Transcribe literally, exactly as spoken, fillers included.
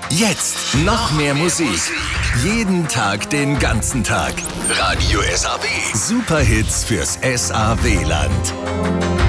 Jetzt noch mehr Musik. Jeden Tag, den ganzen Tag. Radio S A W. Superhits fürs S A W-Land.